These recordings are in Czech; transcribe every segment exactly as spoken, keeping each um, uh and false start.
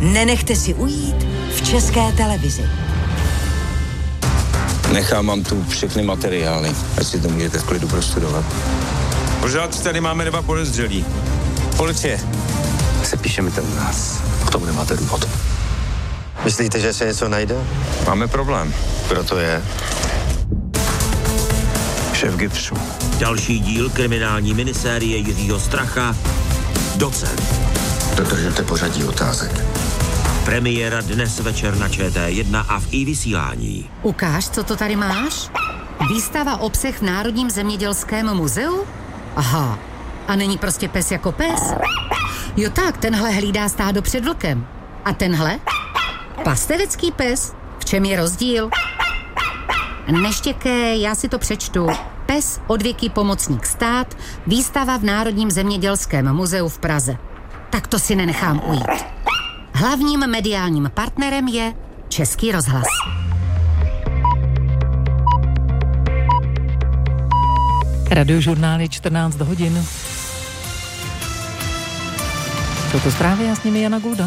nenechte si ujít v České televizi. Nechám vám tu všechny materiály, ať si to můžete v klidu prostudovat. Pořád tady máme dva podezřelí. Policie. Sepíšeme ten nás. K tomu nemáte důvod. Myslíte, že se něco najde? Máme problém. Kdo to je? Šéf GIBSu. Další díl kriminální minisérie Jiřího Stracha Docent. Dodržujte pořadí otázek. Premiéra dnes večer na Č T jedna a v iVysílání. Ukáž, co to tady máš? Výstava o psech v Národním zemědělském muzeu? Aha, a není prostě pes jako pes? Jo tak, tenhle hlídá stádo před vlkem. A tenhle? Pastevecký pes? V čem je rozdíl? Neštěkej, já si to přečtu. Pes odvěký pomocník stát, výstava v Národním zemědělském muzeu v Praze. Tak to si nenechám ujít. Hlavním mediálním partnerem je Český rozhlas. Radiožurnály čtrnáct hodin. Toto zprávy a s nimi Jana Gulda.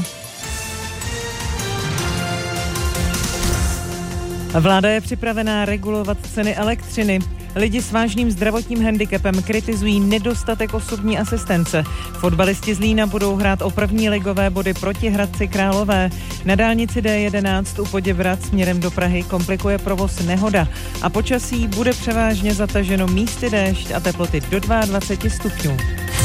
Vláda je připravená regulovat ceny elektřiny. Lidi s vážným zdravotním handicapem kritizují nedostatek osobní asistence. Fotbalisti z Lína budou hrát o první ligové body proti Hradci Králové. Na dálnici D jedenáct u Poděbrad směrem do Prahy komplikuje provoz nehoda. A počasí bude převážně zataženo místy déšť a teploty do dvacet dva stupňů.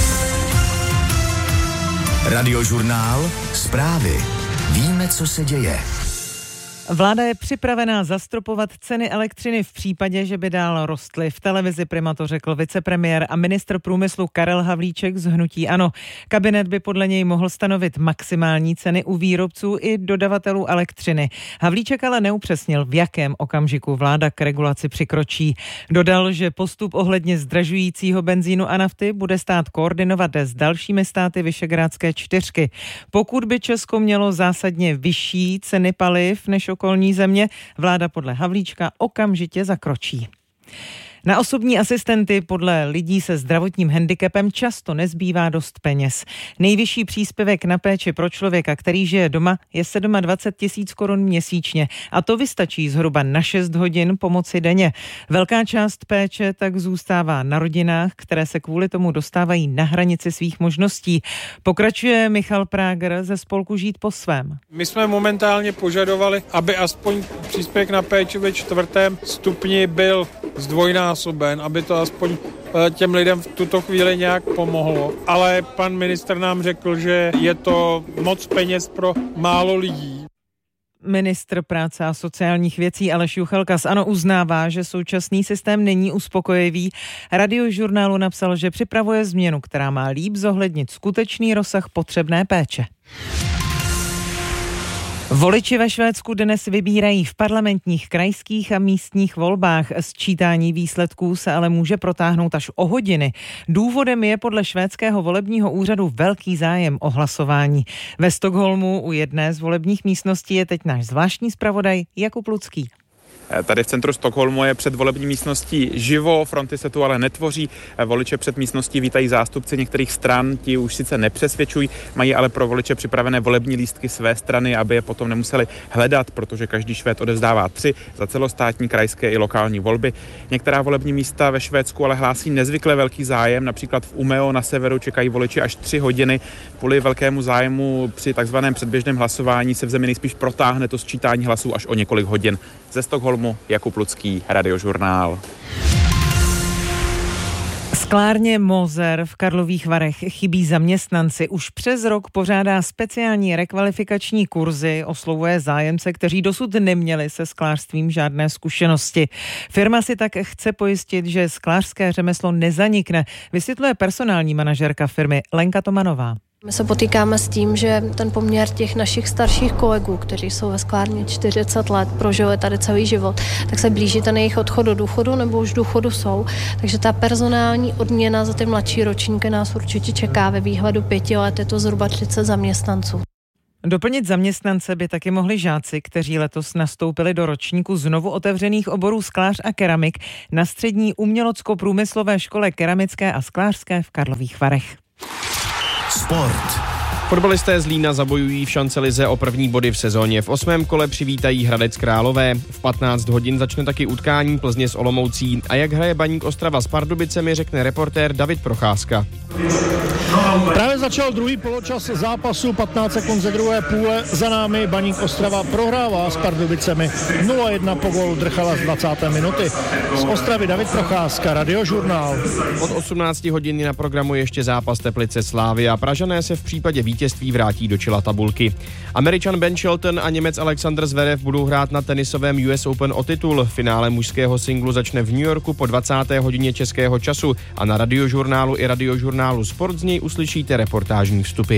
Radiožurnál Zprávy. Víme, co se děje. Vláda je připravená zastropovat ceny elektřiny v případě, že by dál rostly. V televizi Prima to řekl vicepremiér a ministr průmyslu Karel Havlíček z hnutí ANO. Kabinet by podle něj mohl stanovit maximální ceny u výrobců i dodavatelů elektřiny. Havlíček ale neupřesnil, v jakém okamžiku vláda k regulaci přikročí. Dodal, že postup ohledně zdražujícího benzínu a nafty bude stát koordinovat s dalšími státy Visegrádské čtyřky. Pokud by Česko mělo zásadně vyšší ceny paliv než okolní země, vláda podle Havlíčka okamžitě zakročí. Na osobní asistenty podle lidí se zdravotním handicapem často nezbývá dost peněz. Nejvyšší příspěvek na péči pro člověka, který žije doma, je dvacet sedm tisíc korun měsíčně a to vystačí zhruba na šest hodin pomoci denně. Velká část péče tak zůstává na rodinách, které se kvůli tomu dostávají na hranici svých možností. Pokračuje Michal Práger ze spolku Žít po svém. My jsme momentálně požadovali, aby aspoň příspěvek na péči ve čtvrtém stupni byl zdvojnásoben, aby to aspoň těm lidem v tuto chvíli nějak pomohlo. Ale pan ministr nám řekl, že je to moc peněz pro málo lidí. Ministr práce a sociálních věcí Aleš Juchelka z ANO uznává, že současný systém není uspokojivý. Radiožurnálu napsal, že připravuje změnu, která má líp zohlednit skutečný rozsah potřebné péče. Voliči ve Švédsku dnes vybírají v parlamentních, krajských a místních volbách. Sčítání výsledků se ale může protáhnout až o hodiny. Důvodem je podle švédského volebního úřadu velký zájem o hlasování. Ve Stockholmu u jedné z volebních místností je teď náš zvláštní zpravodaj Jakub Lucký. Tady v centru Stockholmu je před volební místností živo, fronty se tu ale netvoří. Voliče před místností vítají zástupci některých stran, ti už sice nepřesvědčují, mají ale pro voliče připravené volební lístky své strany, aby je potom nemuseli hledat, protože každý Švéd odevzdává tři za celostátní, krajské i lokální volby. Některá volební místa ve Švédsku ale hlásí nezvykle velký zájem, například v Umeå na severu čekají voliči až tři hodiny. Kvůli velkému zájmu při takzvaném předběžném hlasování se v zemi nejspíš protáhne to sčítání hlasů až o několik hodin. Ze Stockholmu Jakub Lucký, Radiožurnál. Sklárně Moser v Karlových Varech chybí zaměstnanci. Už přes rok pořádá speciální rekvalifikační kurzy, oslovuje zájemce, kteří dosud neměli se sklářstvím žádné zkušenosti. Firma si tak chce pojistit, že sklářské řemeslo nezanikne, vysvětluje personální manažerka firmy Lenka Tomanová. My se potýkáme s tím, že ten poměr těch našich starších kolegů, kteří jsou ve sklárně čtyřicet let, prožili tady celý život, tak se blíží ten jejich odchod do důchodu nebo už v důchodu jsou. Takže ta personální odměna za ty mladší ročníky nás určitě čeká. Ve výhledu pěti let je to zhruba třicet zaměstnanců. Doplnit zaměstnance by taky mohli žáci, kteří letos nastoupili do ročníku znovu otevřených oborů sklář a keramik na střední umělecko-průmyslové škole keramické a sklářské v Karlových Varech. Sport. Fotbalisté z Lína zabojují v šancelize o první body v sezóně. V osmém kole přivítají Hradec Králové. V patnáct hodin začne taky utkání Plzně s Olomoucí. A jak hraje Baník Ostrava s Pardubicemi, řekne reportér David Procházka. Právě začal druhý poločas zápasu, patnáct sekund ze druhé půle. Za námi Baník Ostrava prohrává s Pardubicemi nula jedna po gólu Drchala z dvacáté minuty. Z Ostravy David Procházka, Radiožurnál. Od osmnácti hodin je na programu ještě zápas Teplice Slavia. Pražané se v případě vítězství vrátí do čela tabulky. Američan Ben Shelton a Němec Alexander Zverev budou hrát na tenisovém U S Open o titul. Finále mužského singlu začne v New Yorku po dvacáté hodině českého času a na Radiožurnálu i Radiožurnálu Sport z něj uslyšíte reportážní vstupy.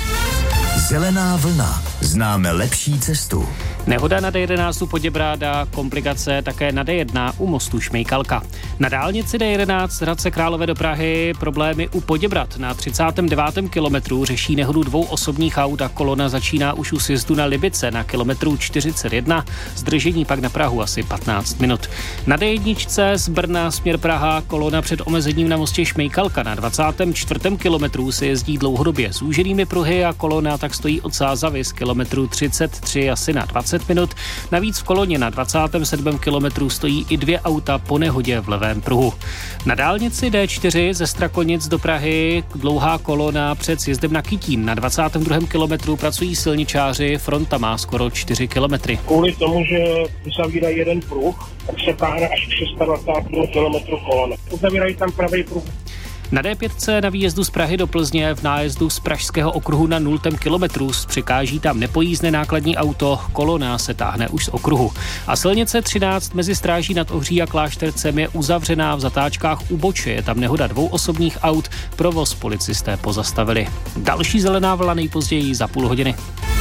Zelená vlna. Známe lepší cestu. Nehoda na D jedenáct u Poděbrada, komplikace také na D jedna u mostu Šmejkalka. Na dálnici D jedenáct z Hradce Králové do Prahy problémy u Poděbrad. Na třicátém devátém kilometru řeší nehodu dvou osobních aut a kolona začíná už u sjezdu na Libice na kilometru čtyřicet jedna, zdržení pak na Prahu asi patnáct minut. Na D jedna z Brna směr Praha kolona před omezením na mostě Šmejkalka na dvacátém čtvrtém kilometru se jezdí dlouhodobě s úženými pruhy a kolona tak stojí od Sázavy z kilometru třicet tři asi na dvacet minut. Navíc v koloně na dvacátém sedmém kilometru stojí i dvě auta po nehodě v levém pruhu. Na dálnici D čtyři ze Strakonic do Prahy dlouhá kolona před sjezdem na Kytín. Na dvacátém druhém kilometru pracují silničáři, fronta má skoro čtyři kilometry. Kvůli tomu, že uzavírají jeden pruh, tak se táhne až k dvacátému šestému kilometru kolona. Uzavírají tam pravý pruh. Na D pět na výjezdu z Prahy do Plzně v nájezdu z pražského okruhu na nultém kilometru překáží tam nepojízdné nákladní auto, kolona se táhne už z okruhu. A silnice třináct mezi Stráží nad Ohří a Kláštercem je uzavřená v zatáčkách u Boče. Je tam nehoda dvou osobních aut, provoz policisté pozastavili. Další zelená vlna nejpozději za půl hodiny.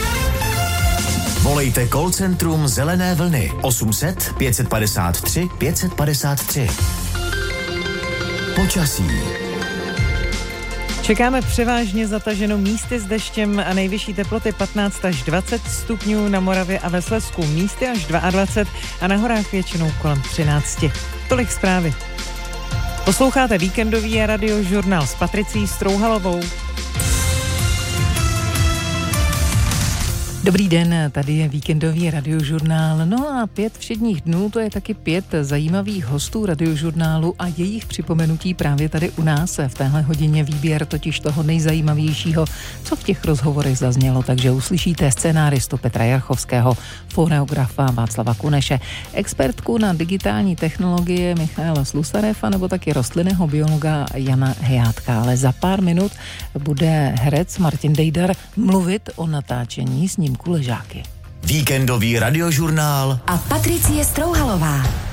Volejte call centrum Zelené vlny osm set pět padesát tři pět padesát tři. Počasí. Čekáme převážně zataženo místy s deštěm a nejvyšší teploty patnáct až dvacet stupňů, na Moravě a ve Slezsku místy až dvacet dva a na horách většinou kolem třináct. Tolik zprávy. Posloucháte víkendový radiožurnál s Patricí Strouhalovou. Dobrý den, tady je víkendový radiožurnál. No a pět všedních dnů, to je taky pět zajímavých hostů radiožurnálu a jejich připomenutí právě tady u nás. V téhle hodině výběr totiž toho nejzajímavějšího, co v těch rozhovorech zaznělo, takže uslyšíte scénáristu Petra Jarchovského, fonografa Václava Kuneše, expertku na digitální technologie Michaela Slusarefa nebo taky rostlinného biologa Jana Hejátka. Ale za pár minut bude herec Martin Dejdar mluvit o natáčení s ním Kuležáky. Víkendový radiožurnál a Patricie Strouhalová.